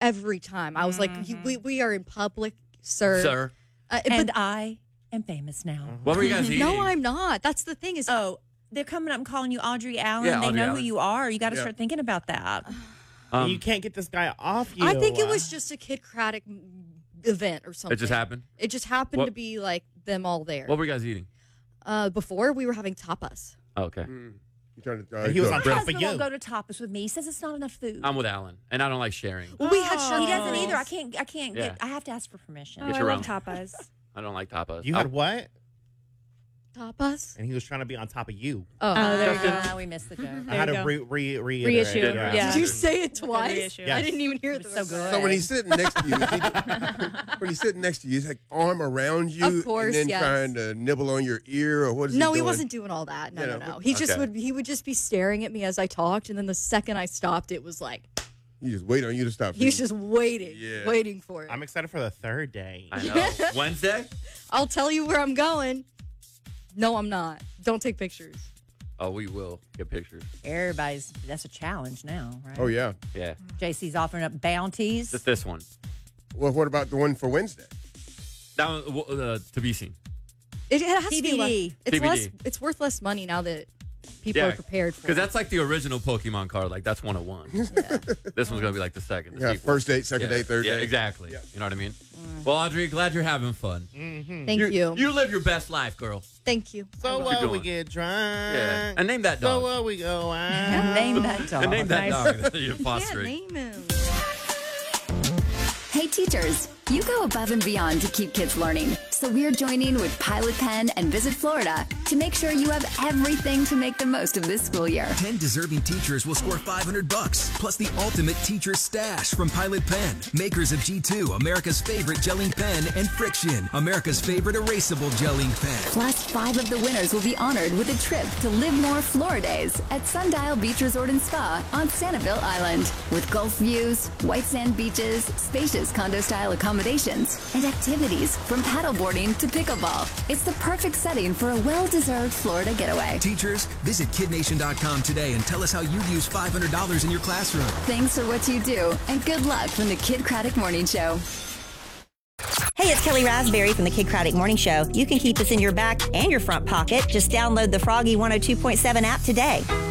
every time. I was like, we are in public, sir. And I am famous now. What were you guys eating? No, I'm not. That's the thing is, They're coming up and calling you Audrey Allen. Yeah, they Audrey know Allen. who you are. You got to start thinking about that. You can't get this guy off you. I think it was just a Kid Craddock event or something. It just happened? It just happened to be like them all there. What were you guys eating? Before we were having tapas. Oh, okay. He was on My top of husband you. won't go to tapas with me. He says it's not enough food. I'm with Alan, and I don't like sharing. Well, we had He doesn't either. I can't Yeah. get. I have to ask for permission. Get I your love own. tapas. I don't like tapas. You had what? tapas. And he was trying to be on top of you. Oh, there you go. Now we missed the joke. I had you to go. reiterate. Reissue. Yeah. Did you say it twice? Reissue. Yes. I didn't even hear it. So good. So when he's sitting next to you, when he's sitting next to you, he's like arm around you, Of course, and then yes. trying to nibble on your ear, or what is he No, doing? he wasn't doing all that. No, Yeah, no. He just okay. he would just be staring at me as I talked, and then the second I stopped, it was like He just wait on you to stop. he was just waiting, Yeah. waiting for it. I'm excited for the third day. I know. Wednesday? I'll tell you where I'm going. No, I'm not. Don't take pictures. Oh, we will get pictures. That's a challenge now, right? Oh yeah. Yeah. JC's offering up bounties. Just this one. Well, what about the one for Wednesday? That one, to be seen. It has to be TBD. less. It's TBD. less. It's worth less money now that people are prepared for it. Because that's like the original Pokemon card. Like, that's 101. This one's going to be like the second. The Yeah, sequel. first date, second date, third Yeah, date. exactly. You know what I mean? Well, Audrey, glad you're having fun. Thank you. You live your best life, girl. Thank you. So Keep we going. get drunk. Yeah. And name that dog. So we go out. And name that dog. And name that Nice. dog. You're Can't fostering. name him. Hey teachers, you go above and beyond to keep kids learning. So we're joining with Pilot Pen and Visit Florida to make sure you have everything to make the most of this school year. 10 deserving teachers will score $500 plus the ultimate teacher stash from Pilot Pen, makers of G2, America's favorite gelling pen, and Friction, America's favorite erasable gelling pen. Plus, 5 of the winners will be honored with a trip to Live More Floridays at Sundial Beach Resort and Spa on Sanibel Island. With Gulf views, white sand beaches, spacious condo-style accommodations, and activities from paddleboarding to pickleball. It's the perfect setting for a well-deserved Florida getaway. Teachers, visit kidnation.com today and tell us how you'd use $500 in your classroom. Thanks for what you do, and good luck from the Kid Craddock Morning Show. Hey, it's Kelly Raspberry from the Kid Craddock Morning Show. You can keep us in your back and your front pocket. Just download the Froggy 102.7 app today.